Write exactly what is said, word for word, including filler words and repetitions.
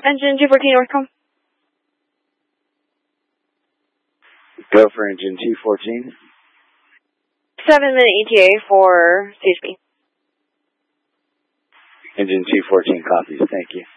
Engine two fourteen Northcom. Go for engine two fourteen. Seven minute E T A for C H P. Engine two fourteen copies. Thank you.